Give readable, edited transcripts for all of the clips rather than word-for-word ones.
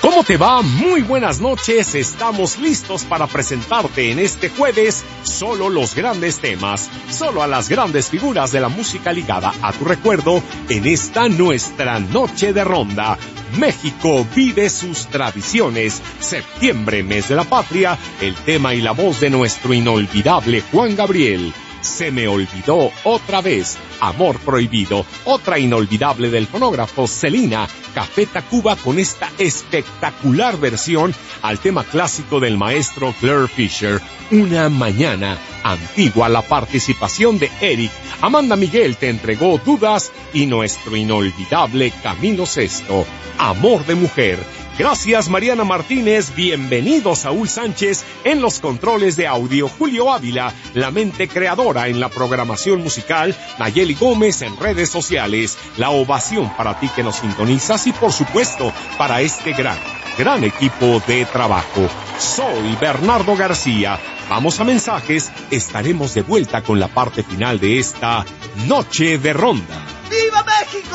¿Cómo te va? Muy buenas noches, estamos listos para presentarte en este jueves solo los grandes temas, solo a las grandes figuras de la música ligada a tu recuerdo en esta nuestra noche de ronda. México vive sus tradiciones, septiembre, mes de la patria, el tema y la voz de nuestro inolvidable Juan Gabriel. Se me olvidó otra vez, Amor Prohibido, otra inolvidable del fonógrafo Selena, Café Tacuba con esta espectacular versión al tema clásico del maestro Claire Fisher, Una Mañana, antigua la participación de Eric, Amanda Miguel te entregó Dudas y nuestro inolvidable Camilo Sesto, Amor de Mujer. Gracias Mariana Martínez, bienvenido Saúl Sánchez en los controles de audio, Julio Ávila, la mente creadora en la programación musical, Nayeli Gómez en redes sociales, la ovación para ti que nos sintonizas y por supuesto para este gran equipo de trabajo. Soy Bernardo García, vamos a mensajes, estaremos de vuelta con la parte final de esta Noche de Ronda. ¡Viva México!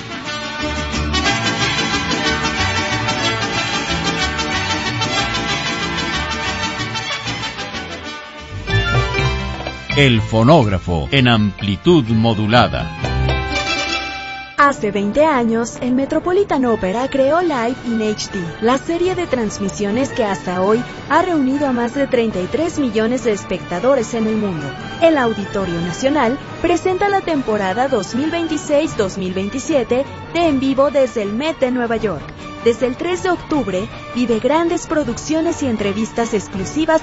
El fonógrafo en amplitud modulada. Hace 20 años, el Metropolitan Opera creó Live in HD, la serie de transmisiones que hasta hoy ha reunido a más de 33 millones de espectadores en el mundo. El Auditorio Nacional presenta la temporada 2026-2027 de En Vivo desde el Met de Nueva York. Desde el 3 de octubre, vive grandes producciones y entrevistas exclusivas